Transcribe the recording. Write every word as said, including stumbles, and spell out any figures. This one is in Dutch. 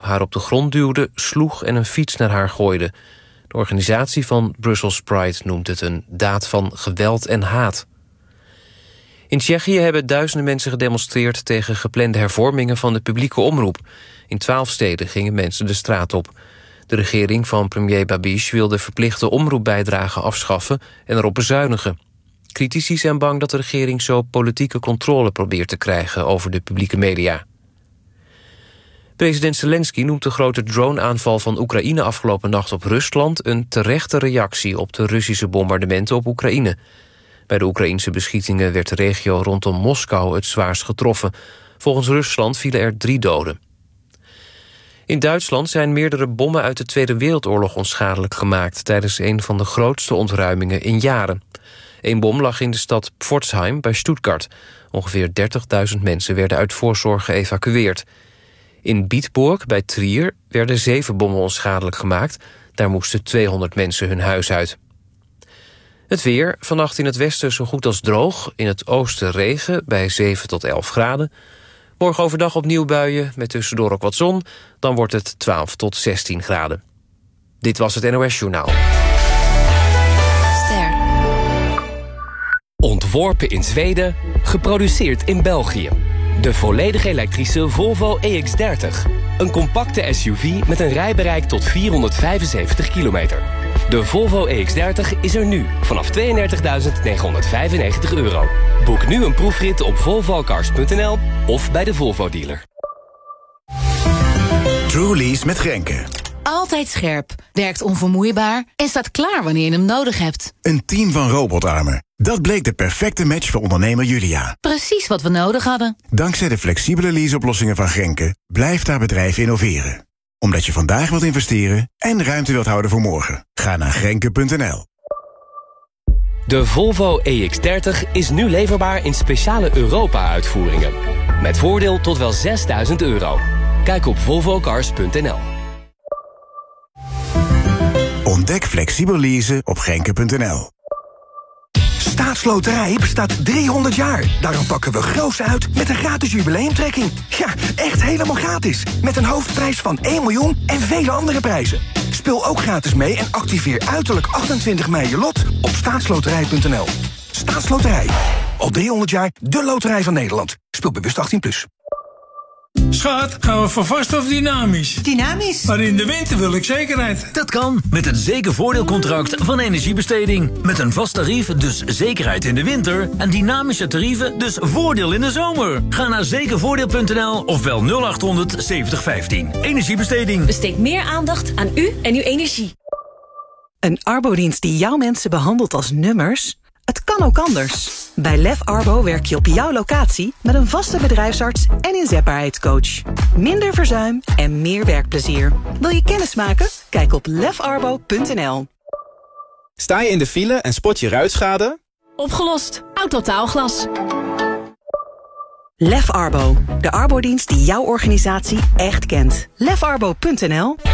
haar op de grond duwde, sloeg en een fiets naar haar gooide. De organisatie van Brussels Pride noemt het een daad van geweld en haat. In Tsjechië hebben duizenden mensen gedemonstreerd tegen geplande hervormingen van de publieke omroep. In twaalf steden gingen mensen de straat op. De regering van premier Babiš wil de verplichte omroepbijdrage afschaffen en erop bezuinigen. Critici zijn bang dat de regering zo politieke controle probeert te krijgen over de publieke media. President Zelensky noemt de grote drone-aanval van Oekraïne afgelopen nacht op Rusland een terechte reactie op de Russische bombardementen op Oekraïne. Bij de Oekraïnse beschietingen werd de regio rondom Moskou het zwaarst getroffen. Volgens Rusland vielen er drie doden. In Duitsland zijn meerdere bommen uit de Tweede Wereldoorlog onschadelijk gemaakt tijdens een van de grootste ontruimingen in jaren. Een bom lag in de stad Pforzheim bij Stuttgart. Ongeveer dertigduizend mensen werden uit voorzorg geëvacueerd. In Bietburg bij Trier werden zeven bommen onschadelijk gemaakt. Daar moesten tweehonderd mensen hun huis uit. Het weer, vannacht in het westen zo goed als droog. In het oosten regen bij zeven tot elf graden. Morgen overdag opnieuw buien met tussendoor ook wat zon. Dan wordt het twaalf tot zestien graden. Dit was het N O S Journaal. Ster. Ontworpen in Zweden, geproduceerd in België. De volledig elektrische Volvo E X dertig. Een compacte S U V met een rijbereik tot vierhonderdvijfenzeventig kilometer. De Volvo E X dertig is er nu vanaf tweeëndertigduizend negenhonderdvijfennegentig euro. Boek nu een proefrit op volvo cars punt n l of bij de Volvo dealer. Trulease met Grenke. Altijd scherp, werkt onvermoeibaar en staat klaar wanneer je hem nodig hebt. Een team van robotarmen. Dat bleek de perfecte match voor ondernemer Julia. Precies wat we nodig hadden. Dankzij de flexibele leaseoplossingen van Grenke blijft haar bedrijf innoveren. Omdat je vandaag wilt investeren en ruimte wilt houden voor morgen. Ga naar grenke punt n l. De Volvo E X dertig is nu leverbaar in speciale Europa-uitvoeringen. Met voordeel tot wel zesduizend euro. Kijk op volvo cars punt n l. Ontdek flexibel leasen op grenke punt n l. Staatsloterij bestaat driehonderd jaar. Daarom pakken we groots uit met een gratis jubileumtrekking. Ja, echt helemaal gratis. Met een hoofdprijs van één miljoen en vele andere prijzen. Speel ook gratis mee en activeer uiterlijk achtentwintig mei je lot op staatsloterij punt n l. Staatsloterij. Al driehonderd jaar de loterij van Nederland. Speel bewust achttien plus. Schat, gaan we voor vast of dynamisch? Dynamisch. Maar in de winter wil ik zekerheid. Dat kan met het zekervoordeelcontract van Energiebesteding. Met een vast tarief, dus zekerheid in de winter. En dynamische tarieven, dus voordeel in de zomer. Ga naar zekervoordeel punt n l of bel nul achthonderd zeventig vijftien. Energiebesteding. Besteed meer aandacht aan u en uw energie. Een arbodienst die jouw mensen behandelt als nummers? Het kan ook anders. Bij Lef Arbo werk je op jouw locatie met een vaste bedrijfsarts en inzetbaarheidscoach. Minder verzuim en meer werkplezier. Wil je kennis maken? Kijk op lef arbo punt n l. Sta je in de file en spot je ruitschade? Opgelost. Autotaalglas. Lef Arbo, de arbodienst die jouw organisatie echt kent. lef arbo punt n l.